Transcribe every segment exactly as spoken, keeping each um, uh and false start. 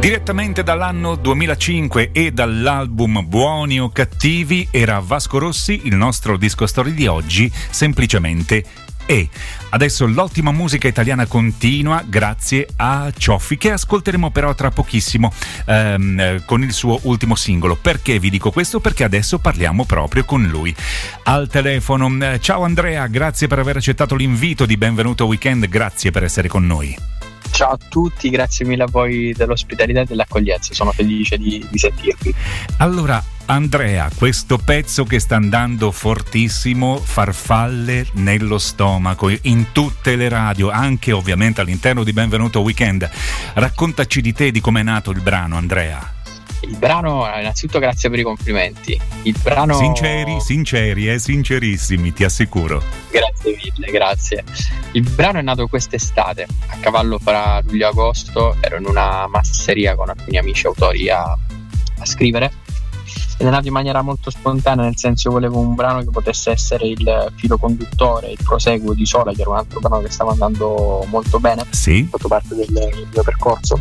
Direttamente dall'anno duemilacinque e dall'album Buoni o Cattivi era Vasco Rossi, il nostro disco story di oggi, semplicemente E. Adesso l'ottima musica italiana continua grazie a Cioffi, che ascolteremo però tra pochissimo ehm, con il suo ultimo singolo. Perché vi dico questo? Perché adesso parliamo proprio con lui al telefono. Ciao Andrea, grazie per aver accettato l'invito di Benvenuto Weekend, grazie per essere con noi. Ciao a tutti, grazie mille a voi dell'ospitalità e dell'accoglienza, sono felice di, di sentirvi. Allora Andrea, questo pezzo che sta andando fortissimo, farfalle nello stomaco, in tutte le radio, anche ovviamente all'interno di Benvenuto Weekend. Raccontaci di te, di come è nato il brano, Andrea. Il brano, innanzitutto grazie per i complimenti. Il brano... Sinceri, sinceri, eh, sincerissimi, ti assicuro. Grazie mille, grazie. Il brano è nato quest'estate, a cavallo fra luglio e agosto, ero in una masseria con alcuni amici autori a, a scrivere, ed è nato in maniera molto spontanea, nel senso io volevo un brano che potesse essere il filo conduttore, il proseguo di Sola, che era un altro brano che stava andando molto bene, sì, fatto parte del, del mio percorso,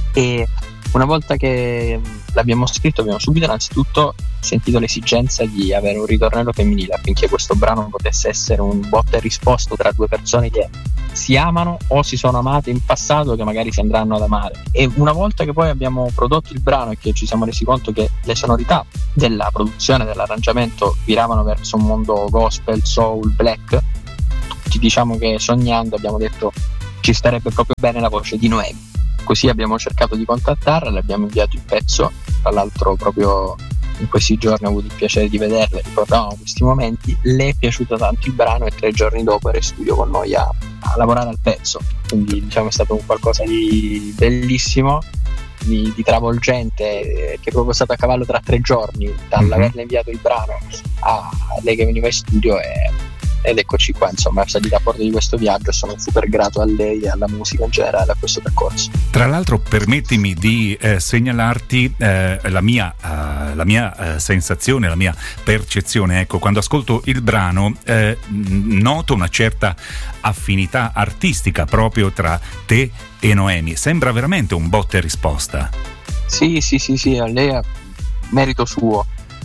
e una volta che l'abbiamo scritto abbiamo subito innanzitutto sentito l'esigenza di avere un ritornello femminile affinché questo brano potesse essere un botta e risposta tra due persone che si amano o si sono amate in passato, che magari si andranno ad amare. E una volta che poi abbiamo prodotto il brano e che ci siamo resi conto che le sonorità della produzione, dell'arrangiamento viravano verso un mondo gospel, soul, black, tutti diciamo che sognando abbiamo detto ci starebbe proprio bene la voce di Noemi. Così abbiamo cercato di contattarla, le abbiamo inviato il pezzo, tra l'altro proprio in questi giorni ho avuto il piacere di vederla, ricordavamo questi momenti, le è piaciuto tanto il brano e tre giorni dopo era in studio con noi a, a lavorare al pezzo, quindi diciamo è stato un qualcosa di bellissimo, di, di travolgente, che è proprio stato a cavallo tra tre giorni dall'averle inviato il brano a lei che veniva in studio e... ed eccoci qua, insomma, è salita a bordo di questo viaggio e sono super grato a lei e alla musica in generale, a questo percorso. Tra l'altro permettimi di eh, segnalarti eh, la mia, uh, la mia uh, sensazione, la mia percezione. Ecco, quando ascolto il brano eh, noto una certa affinità artistica proprio tra te e Noemi, sembra veramente un botta e risposta. Sì, sì, sì, sì, a lei è merito suo,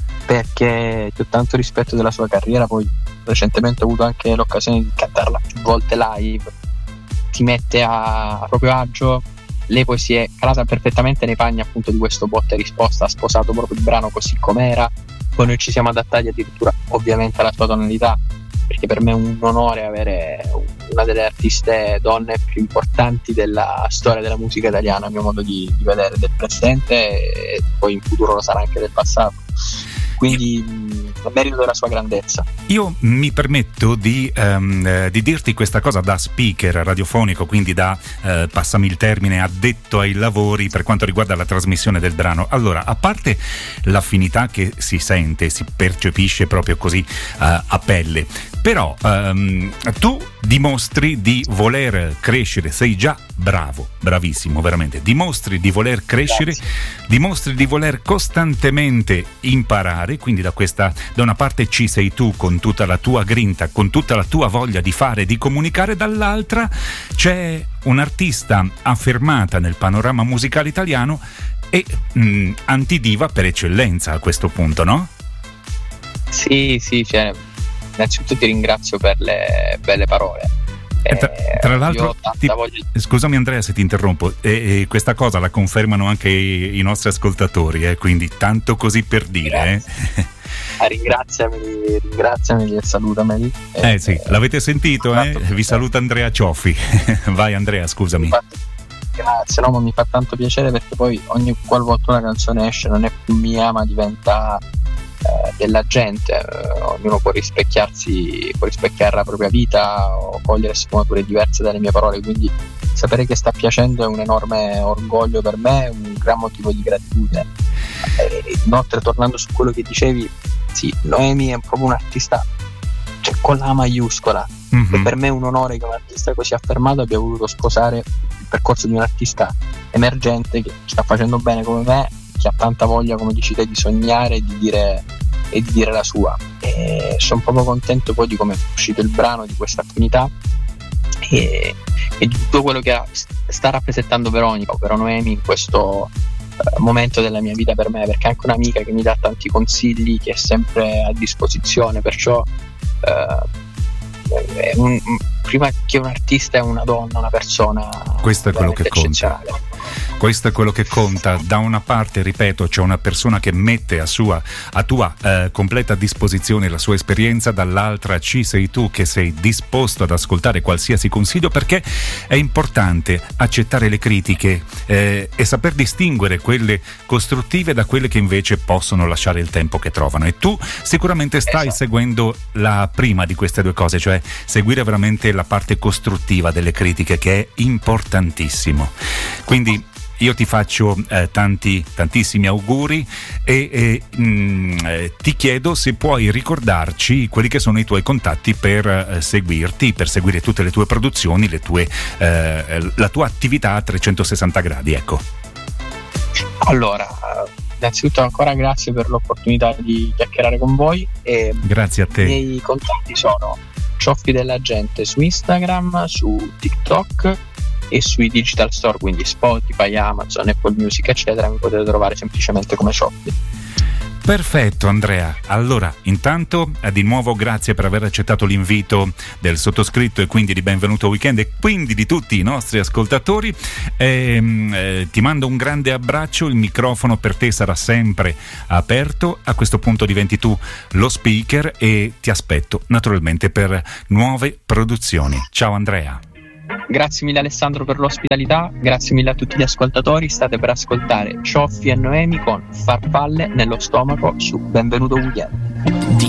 perché ho tanto rispetto della sua carriera, poi recentemente ho avuto anche l'occasione di cantarla più volte live, ti mette a, a proprio agio, lei poi si è calata perfettamente nei panni appunto di questo botta e risposta, ha sposato proprio il brano così com'era, poi noi ci siamo adattati addirittura ovviamente alla sua tonalità, perché per me è un onore avere una delle artiste donne più importanti della storia della musica italiana, a mio modo di, di vedere, del presente, e poi in futuro lo sarà anche del passato. Quindi a merito della sua grandezza. Io mi permetto di, um, di dirti questa cosa da speaker radiofonico, quindi da, uh, passami il termine, addetto ai lavori per quanto riguarda la trasmissione del brano. Allora, a parte l'affinità che si sente, si percepisce proprio così uh, a pelle, però um, tu dimostri di voler crescere, sei già bravo, bravissimo, veramente, dimostri di voler crescere, Grazie. Dimostri di voler costantemente imparare, quindi da questa, da una parte ci sei tu con tutta la tua grinta, con tutta la tua voglia di fare, di comunicare, dall'altra c'è un'artista affermata nel panorama musicale italiano e mh, antidiva per eccellenza a questo punto, no? Sì, sì, cioè, innanzitutto ti ringrazio per le belle parole. Tra, tra l'altro, ti, voglia... scusami Andrea se ti interrompo, e, e questa cosa la confermano anche i, i nostri ascoltatori, eh, quindi tanto così per dire. Eh. Ah, ringraziami, ringraziami e salutameli. Eh, eh sì, l'avete sentito, eh? Vi saluta Andrea Cioffi. Vai Andrea, scusami. Grazie, no, ma mi fa tanto piacere perché poi ogni qualvolta una canzone esce non è più mia, ma diventa eh, della gente, eh, ognuno può rispecchiarsi, può rispecchiare la propria vita o cogliere sfumature diverse dalle mie parole, quindi sapere che sta piacendo è un enorme orgoglio per me, un gran motivo di gratitudine. Eh, inoltre, tornando su quello che dicevi, sì, Noemi è proprio un artista, cioè, con la maiuscola, mm-hmm. e per me è un onore che un artista così affermato abbia voluto sposare il percorso di un artista emergente che sta facendo bene come me, che ha tanta voglia, come dici te, di sognare e di dire, e di dire la sua. E sono proprio contento poi di come è uscito il brano, di questa affinità, e e di tutto quello che sta rappresentando Veronica, ovvero Noemi, in questo uh, momento della mia vita per me, perché è anche un'amica che mi dà tanti consigli, che è sempre a disposizione, perciò uh, è un, prima che un artista è una donna, una persona. Questo è quello che conta. Questo è quello che conta. Da una parte, ripeto, c'è una persona che mette a sua a tua eh, completa disposizione la sua esperienza, dall'altra ci sei tu che sei disposto ad ascoltare qualsiasi consiglio, perché è importante accettare le critiche eh, e saper distinguere quelle costruttive da quelle che invece possono lasciare il tempo che trovano. E tu sicuramente stai esatto. seguendo la prima di queste due cose, cioè seguire veramente la parte costruttiva delle critiche, che è importantissimo. Quindi io ti faccio eh, tanti tantissimi auguri e, e mh, eh, ti chiedo se puoi ricordarci quelli che sono i tuoi contatti per eh, seguirti, per seguire tutte le tue produzioni, le tue, eh, la tua attività a trecentosessanta gradi, ecco. Allora, innanzitutto ancora grazie per l'opportunità di chiacchierare con voi e grazie a te. I miei contatti sono Cioffi della Gente su Instagram, su TikTok e sui digital store, quindi Spotify, Amazon, Apple Music eccetera. Mi potete trovare semplicemente come Cioffi. Perfetto Andrea, allora intanto eh, di nuovo grazie per aver accettato l'invito del sottoscritto e quindi di Benvenuto Weekend e quindi di tutti i nostri ascoltatori. E, eh, ti mando un grande abbraccio, il microfono per te sarà sempre aperto, a questo punto diventi tu lo speaker e ti aspetto naturalmente per nuove produzioni. Ciao Andrea. Grazie mille Alessandro per l'ospitalità, grazie mille a tutti gli ascoltatori. State per ascoltare Cioffi e Noemi con Farfalle nello stomaco su Benvenuto Weekend.